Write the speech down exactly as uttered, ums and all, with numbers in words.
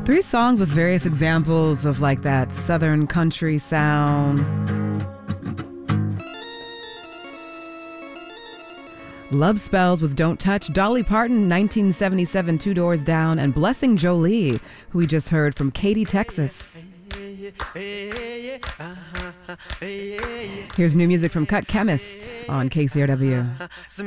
Three songs with various examples of like that southern country sound. Love Spells with Don't Touch, Dolly Parton, nineteen seventy-seven, Two Doors Down, and Blessing Jolie, who we just heard from Katy, Texas. Here's new music from Cut Chemist on K C R W.